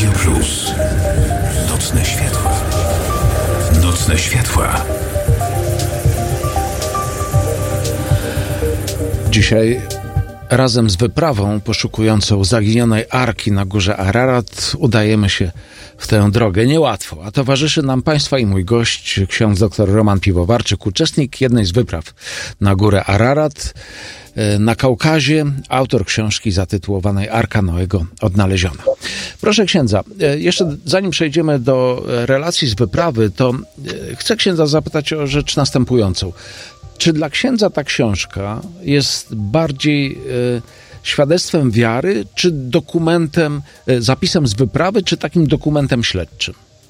Radio Plus. Nocne światła. Nocne światła. Dzisiaj razem z wyprawą poszukującą zaginionej arki na górze Ararat udajemy się w tę drogę. Niełatwo, a towarzyszy nam Państwa i mój gość, ksiądz dr Roman Piwowarczyk, uczestnik jednej z wypraw na górę Ararat na Kaukazie, autor książki zatytułowanej Arka Noego odnaleziona. Proszę księdza, jeszcze zanim przejdziemy do relacji z wyprawy, to chcę księdza zapytać o rzecz następującą. Czy dla księdza ta książka jest bardziej świadectwem wiary, czy dokumentem, zapisem z wyprawy, czy takim dokumentem śledczym?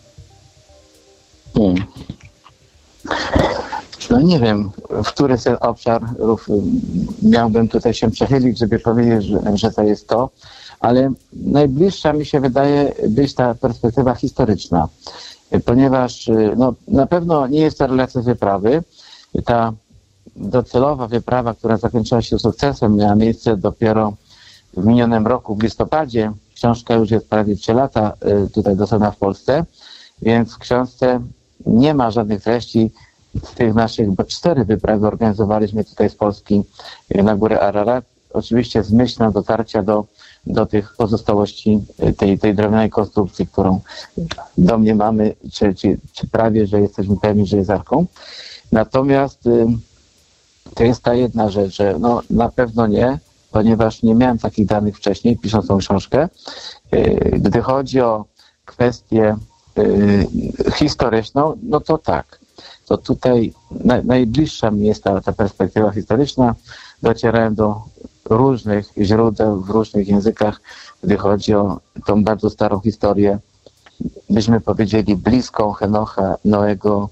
No nie wiem, w który ten obszar miałbym tutaj się przechylić, żeby powiedzieć, że to jest to, ale najbliższa mi się wydaje być ta perspektywa historyczna, ponieważ no, na pewno nie jest to relacja z wyprawy. Ta docelowa wyprawa, która zakończyła się sukcesem, miała miejsce dopiero w minionym roku, w listopadzie. Książka już jest prawie 3 lata tutaj dostępna w Polsce, więc w książce nie ma żadnych treści z tych naszych, bo 4 wyprawy organizowaliśmy tutaj z Polski na górę Ararat. Oczywiście z myślą dotarcia do tych pozostałości tej drewnianej konstrukcji, którą do mnie mamy, czy prawie, że jesteśmy pewni, że jest arką. Natomiast to jest ta jedna rzecz, że no, na pewno nie, ponieważ nie miałem takich danych wcześniej, pisząc tą książkę. Gdy chodzi o kwestię historyczną, no to tak. To tutaj najbliższa mi jest ta perspektywa historyczna. Docierałem do różnych źródeł w różnych językach, gdy chodzi o tą bardzo starą historię, byśmy powiedzieli bliską Henocha, Noego,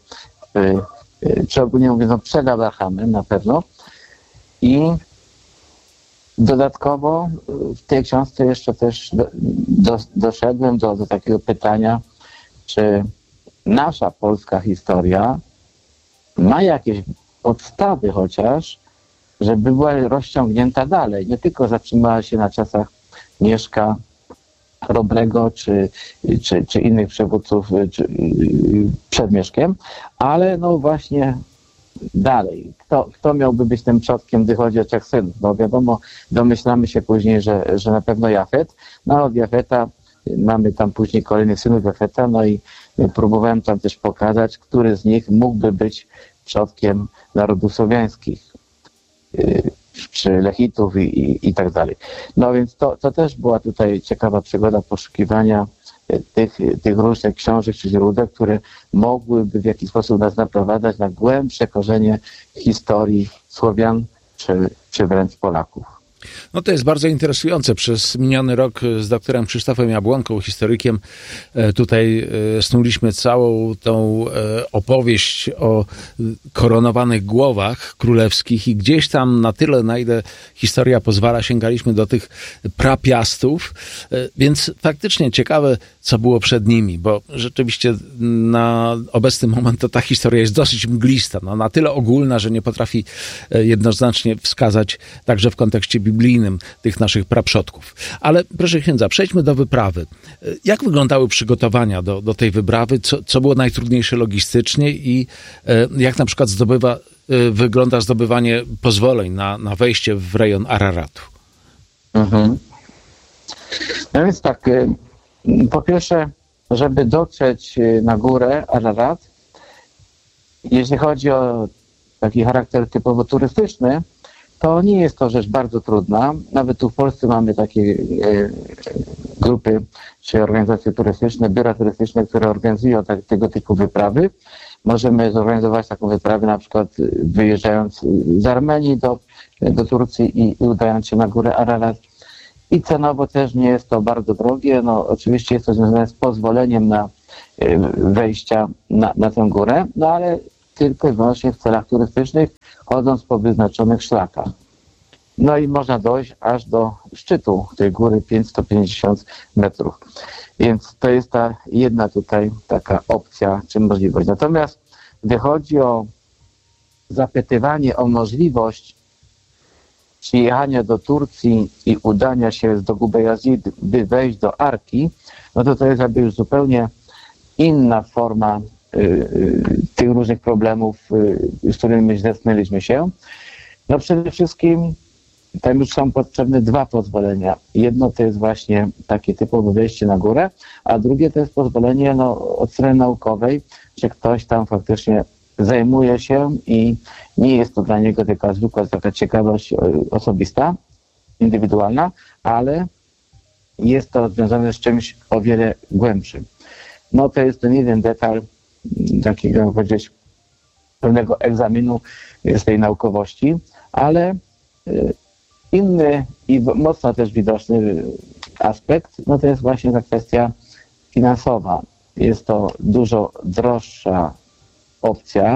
czy ogólnie mówiąc przed Abrahamem na pewno. I dodatkowo w tej książce jeszcze też doszedłem do takiego pytania, czy nasza polska historia ma jakieś podstawy chociaż, żeby była rozciągnięta dalej. Nie tylko zatrzymała się na czasach Mieszka Chrobrego czy innych przywódców przed Mieszkiem, ale no właśnie dalej. Kto miałby być tym przodkiem, gdy chodzi o 3 synów? No wiadomo, domyślamy się później, że na pewno Jafet. No od Jafeta mamy tam później kolejnych synów Jafeta, no i próbowałem tam też pokazać, który z nich mógłby być przodkiem narodów słowiańskich, czy Lechitów i tak dalej. No więc to też była tutaj ciekawa przygoda poszukiwania tych różnych książek czy źródeł, które mogłyby w jakiś sposób nas naprowadzać na głębsze korzenie historii Słowian czy wręcz Polaków. No to jest bardzo interesujące. Przez miniony rok z doktorem Krzysztofem Jabłonką, historykiem, tutaj snuliśmy całą tą opowieść o koronowanych głowach królewskich i gdzieś tam na tyle, na ile historia pozwala, sięgaliśmy do tych prapiastów, więc faktycznie ciekawe, co było przed nimi, bo rzeczywiście na obecny moment to ta historia jest dosyć mglista, no, na tyle ogólna, że nie potrafi jednoznacznie wskazać także w kontekście biblijnym tych naszych praprzodków. Ale proszę księdza, przejdźmy do wyprawy. Jak wyglądały przygotowania do tej wyprawy? Co było najtrudniejsze logistycznie i jak na przykład wygląda zdobywanie pozwoleń na wejście w rejon Araratu? Mhm. No więc tak, po pierwsze, żeby dotrzeć na górę Ararat, jeśli chodzi o taki charakter typowo turystyczny, to nie jest to rzecz bardzo trudna. Nawet tu w Polsce mamy takie grupy czy organizacje turystyczne, biura turystyczne, które organizują tego typu wyprawy. Możemy zorganizować taką wyprawę na przykład wyjeżdżając z Armenii do Turcji i udając się na górę Ararat. I cenowo też nie jest to bardzo drogie. No, oczywiście jest to związane z pozwoleniem na wejścia na tę górę, no ale tylko i wyłącznie w celach turystycznych, chodząc po wyznaczonych szlakach. No i można dojść aż do szczytu tej góry 550 metrów. Więc to jest ta jedna tutaj taka opcja czy możliwość. Natomiast gdy chodzi o zapytywanie o możliwość przyjechania do Turcji i udania się do Gubejazid, by wejść do Arki, no to jest jakby już zupełnie inna forma tych różnych problemów, z którymi zetknęliśmy się. No przede wszystkim tam już są potrzebne 2 pozwolenia. Jedno to jest właśnie takie typowe wejście na górę, a drugie to jest pozwolenie od strony naukowej, że ktoś tam faktycznie zajmuje się i nie jest to dla niego tylko zwykła taka ciekawość osobista, indywidualna, ale jest to związane z czymś o wiele głębszym. No to jest ten jeden detal takiego, jak powiedzieć, pewnego egzaminu z tej naukowości, ale inny i mocno też widoczny aspekt, no to jest właśnie ta kwestia finansowa. Jest to dużo droższa opcja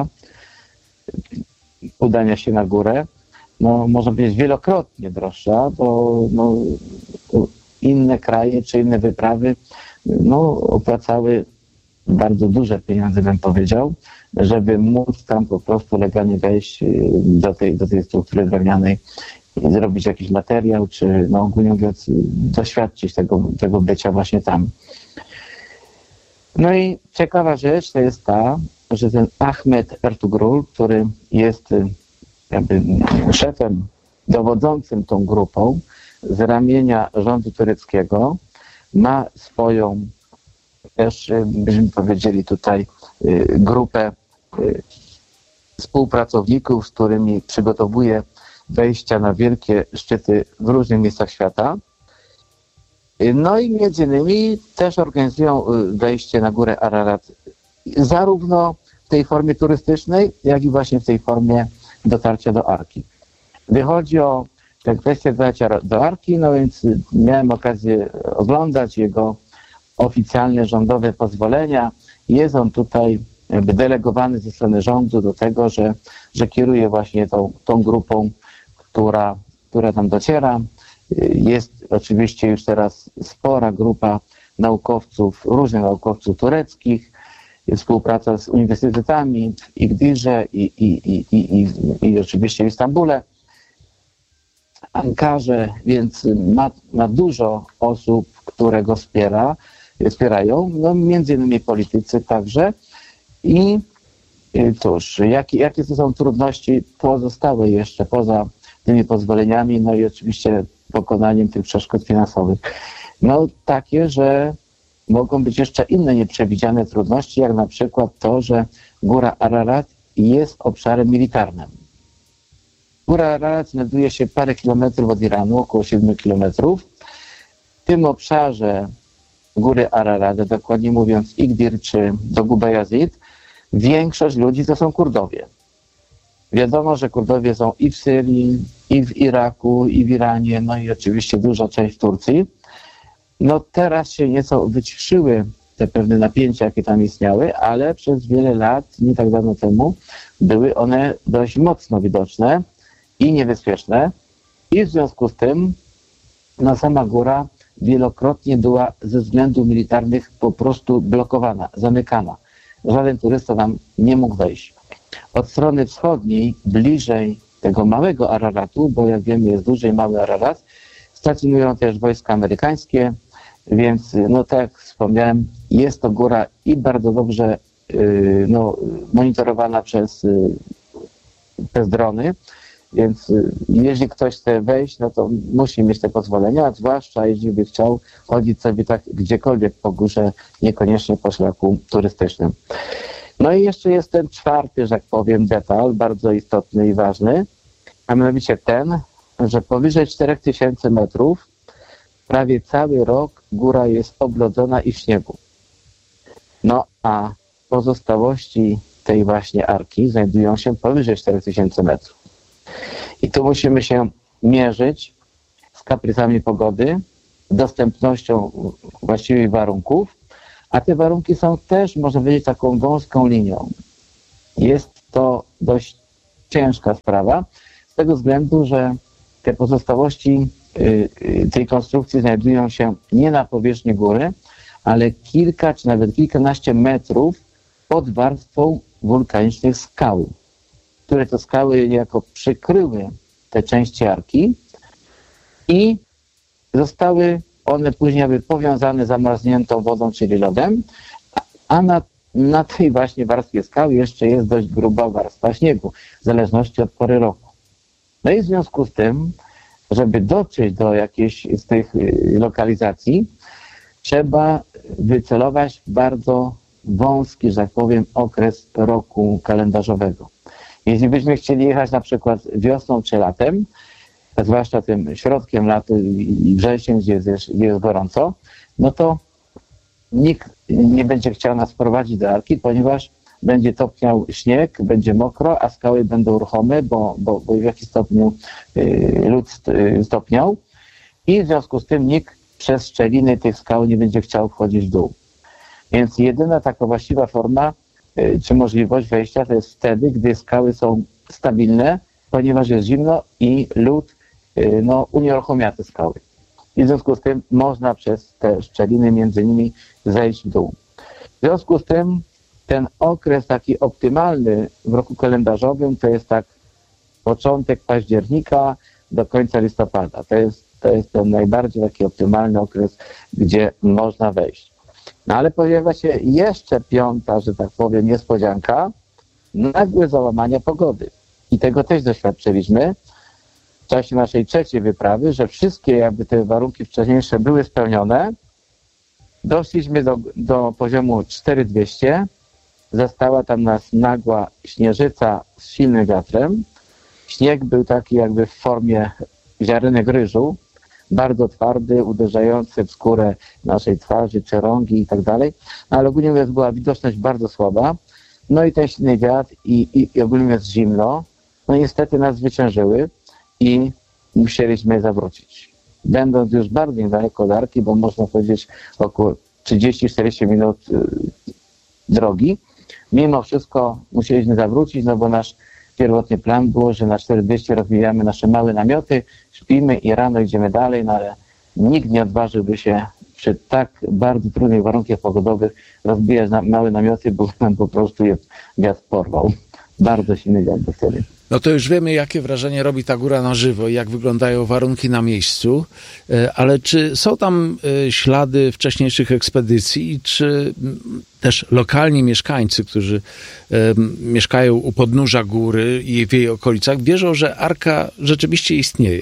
udania się na górę. No, może być wielokrotnie droższa, bo inne kraje czy inne wyprawy opłacały bardzo duże pieniądze, bym powiedział, żeby móc tam po prostu legalnie wejść do tej struktury drewnianej i zrobić jakiś materiał, czy ogólnie mówiąc doświadczyć tego bycia właśnie tam. No i ciekawa rzecz to jest ta, że ten Ahmet Ertugrul, który jest jakby szefem dowodzącym tą grupą z ramienia rządu tureckiego, ma swoją też, byśmy powiedzieli tutaj, grupę współpracowników, z którymi przygotowuje wejścia na wielkie szczyty w różnych miejscach świata. No i między innymi też organizują wejście na górę Ararat zarówno w tej formie turystycznej, jak i właśnie w tej formie dotarcia do Arki. Gdy chodzi o tę kwestię dotarcia do Arki, no więc miałem okazję oglądać jego oficjalne rządowe pozwolenia. Jest on tutaj jakby delegowany ze strony rządu do tego, że kieruje właśnie tą grupą, która tam dociera. Jest oczywiście już teraz spora grupa naukowców, różnych naukowców tureckich, jest współpraca z uniwersytetami w Igdirze i oczywiście w Istambule, Ankarze, więc ma dużo osób, które go wspierają, między innymi politycy także. I cóż, jakie to są trudności pozostałe jeszcze poza tymi pozwoleniami, no i oczywiście pokonaniem tych przeszkód finansowych? No takie, że mogą być jeszcze inne nieprzewidziane trudności, jak na przykład to, że Góra Ararat jest obszarem militarnym. Góra Ararat znajduje się parę kilometrów od Iranu, około 7 kilometrów. W tym obszarze Góry Ararat, dokładnie mówiąc Igdir czy do Gubejazid, większość ludzi to są Kurdowie. Wiadomo, że Kurdowie są i w Syrii, i w Iraku, i w Iranie, no i oczywiście duża część w Turcji. No teraz się nieco wyciszyły te pewne napięcia, jakie tam istniały, ale przez wiele lat, nie tak dawno temu, były one dość mocno widoczne i niebezpieczne. I w związku z tym sama góra wielokrotnie była ze względów militarnych po prostu blokowana, zamykana. Żaden turysta tam nie mógł wejść. Od strony wschodniej, bliżej tego małego Araratu, bo jak wiemy jest duży i mały Ararat, stacjonują też wojska amerykańskie, więc tak jak wspomniałem, jest to góra i bardzo dobrze monitorowana przez drony, więc jeśli ktoś chce wejść, no to musi mieć te pozwolenia, zwłaszcza jeśli by chciał chodzić sobie tak gdziekolwiek po górze, niekoniecznie po szlaku turystycznym. No i jeszcze jest ten czwarty, że tak powiem, detal, bardzo istotny i ważny, a mianowicie ten, że powyżej 4000 metrów prawie cały rok góra jest oblodzona i w śniegu. No a pozostałości tej właśnie Arki znajdują się powyżej 4000 metrów. I tu musimy się mierzyć z kaprysami pogody, dostępnością właściwych warunków, a te warunki są też, można powiedzieć, taką wąską linią. Jest to dość ciężka sprawa, z tego względu, że te pozostałości tej konstrukcji znajdują się nie na powierzchni góry, ale kilka czy nawet kilkanaście metrów pod warstwą wulkanicznych skał, które to skały niejako przykryły te części arki i zostały one później jakby powiązane zamarzniętą wodą, czyli lodem, a na tej właśnie warstwie skały jeszcze jest dość gruba warstwa śniegu, w zależności od pory roku. No i w związku z tym, żeby dotrzeć do jakiejś z tych lokalizacji, trzeba wycelować w bardzo wąski, że tak powiem, okres roku kalendarzowego. Jeśli byśmy chcieli jechać na przykład wiosną czy latem, zwłaszcza tym środkiem lata i wrzesień, gdzie jest gorąco, no to nikt nie będzie chciał nas prowadzić do arki, ponieważ będzie topniał śnieg, będzie mokro, a skały będą ruchome, bo w jakiś stopniu lód stopniał i w związku z tym nikt przez szczeliny tych skał nie będzie chciał wchodzić w dół. Więc jedyna taka właściwa forma czy możliwość wejścia to jest wtedy, gdy skały są stabilne, ponieważ jest zimno i lód unieruchomia te skały. I w związku z tym można przez te szczeliny między nimi zejść w dół. W związku z tym ten okres taki optymalny w roku kalendarzowym to jest tak początek października do końca listopada. To jest ten najbardziej taki optymalny okres, gdzie można wejść. No ale pojawia się jeszcze piąta, że tak powiem, niespodzianka, nagłe załamania pogody. I tego też doświadczyliśmy w czasie naszej trzeciej wyprawy, że wszystkie jakby te warunki wcześniejsze były spełnione. Doszliśmy do poziomu 4200, zastała tam nas nagła śnieżyca z silnym wiatrem. Śnieg był taki jakby w formie ziarenek ryżu, bardzo twardy, uderzający w skórę naszej twarzy, czy rągi i tak dalej, ale ogólnie mówiąc była widoczność bardzo słaba. No i ten silny wiatr i ogólnie mówiąc zimno, no niestety nas zwyciężyły i musieliśmy zawrócić. Będąc już bardzo niedaleko od arki, bo można powiedzieć około 30-40 minut drogi, mimo wszystko musieliśmy zawrócić, no bo nasz pierwotny plan było, że na 4200 rozwijamy nasze małe namioty, śpimy i rano idziemy dalej, no ale nikt nie odważyłby się przy tak bardzo trudnych warunkach pogodowych rozbijać małe namioty, bo nam po prostu wiatr porwał. Bardzo silny wiatr był wtedy. No to już wiemy, jakie wrażenie robi ta góra na żywo i jak wyglądają warunki na miejscu, ale czy są tam ślady wcześniejszych ekspedycji i czy też lokalni mieszkańcy, którzy mieszkają u podnóża góry i w jej okolicach, wierzą, że arka rzeczywiście istnieje?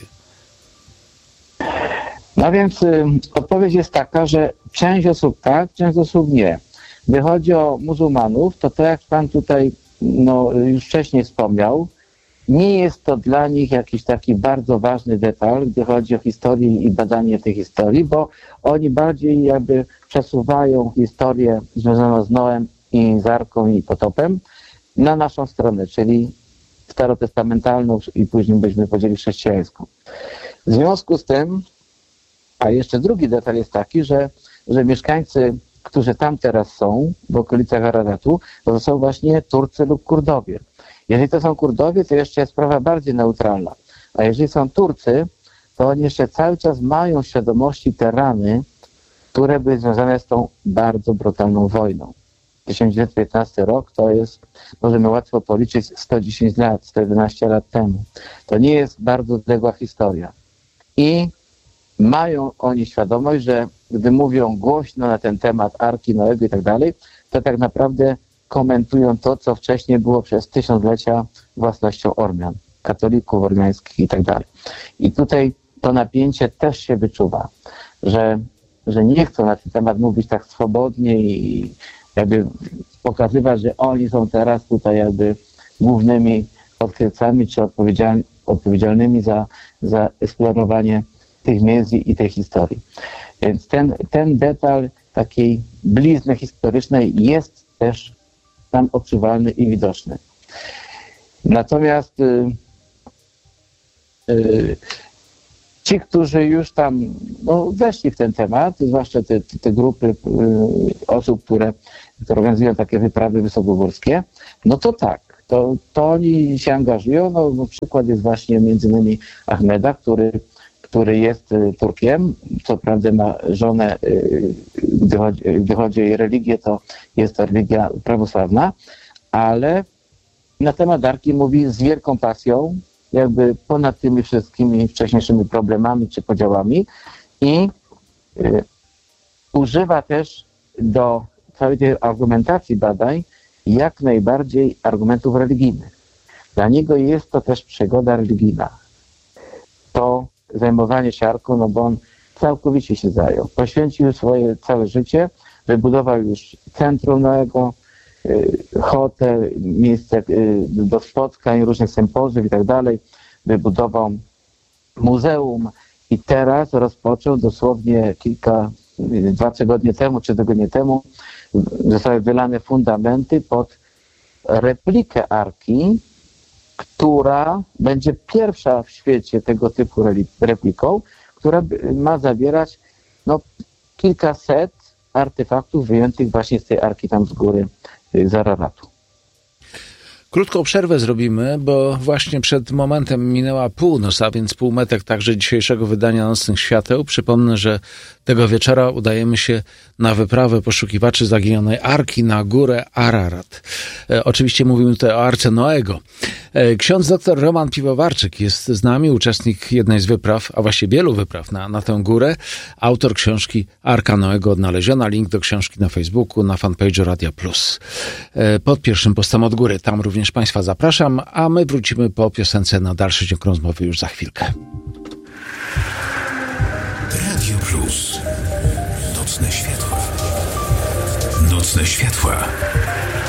No więc odpowiedź jest taka, że część osób tak, część osób nie. Gdy chodzi o muzułmanów, to jak pan tutaj już wcześniej wspomniał, nie jest to dla nich jakiś taki bardzo ważny detal, gdy chodzi o historię i badanie tej historii, bo oni bardziej jakby przesuwają historię związaną z Noem i z Arką i potopem na naszą stronę, czyli starotestamentalną i później byśmy powiedzieli chrześcijańską. W związku z tym, a jeszcze drugi detal jest taki, że mieszkańcy, którzy tam teraz są, w okolicach Aradatu, to są właśnie Turcy lub Kurdowie. Jeżeli to są Kurdowie, to jeszcze jest sprawa bardziej neutralna. A jeżeli są Turcy, to oni jeszcze cały czas mają w świadomości te rany, które były związane z tą bardzo brutalną wojną. 1915 rok to jest, możemy łatwo policzyć 110 lat, 111 lat temu. To nie jest bardzo odległa historia. I mają oni świadomość, że gdy mówią głośno na ten temat Arki Noego i tak dalej, to tak naprawdę komentują to, co wcześniej było przez tysiąclecia własnością Ormian, katolików ormiańskich i tak dalej. I tutaj to napięcie też się wyczuwa, że nie chcą na ten temat mówić tak swobodnie i jakby pokazywać, że oni są teraz tutaj jakby głównymi odkrywcami czy odpowiedzialnymi za eksplorowanie tych miejsc i tej historii. Więc ten detal takiej blizny historycznej jest też tam odczuwalny i widoczny. Natomiast ci, którzy już tam weszli w ten temat, zwłaszcza te grupy osób, które organizują takie wyprawy wysokogórskie, no to tak, to oni się angażują. No, przykład jest właśnie między innymi Ahmeda, który jest Turkiem, co prawda ma żonę, gdy chodzi o jej religię, to jest to religia prawosławna, ale na temat Arki mówi z wielką pasją, jakby ponad tymi wszystkimi wcześniejszymi problemami czy podziałami i używa też do całej tej argumentacji badań jak najbardziej argumentów religijnych. Dla niego jest to też przygoda religijna. To zajmowanie się Arką, no bo on całkowicie się zajął. Poświęcił swoje całe życie, wybudował już centrum Noego, hotel, miejsce do spotkań, różnych sympozjów i tak dalej. Wybudował muzeum i teraz rozpoczął dosłownie 2 tygodnie temu, 3 tygodnie temu zostały wylane fundamenty pod replikę Arki, która będzie pierwsza w świecie tego typu repliką, która ma zawierać kilkaset artefaktów wyjętych właśnie z tej Arki tam z góry z Araratu. Krótką przerwę zrobimy, bo właśnie przed momentem minęła północ, a więc półmetek także dzisiejszego wydania Nocnych Świateł. Przypomnę, że tego wieczora udajemy się na wyprawę poszukiwaczy zaginionej Arki na górę Ararat. Oczywiście mówimy tutaj o Arce Noego. Ksiądz dr Roman Piwowarczyk jest z nami, uczestnik jednej z wypraw, a właściwie wielu wypraw na tę górę. Autor książki Arka Noego odnaleziona. Link do książki na Facebooku, na fanpage'u Radia Plus. Pod pierwszym postem od góry. Tam również Państwa zapraszam, a my wrócimy po piosence na dalszy ciąg rozmowy już za chwilkę. Radio Plus. Nocne światła. Nocne światła.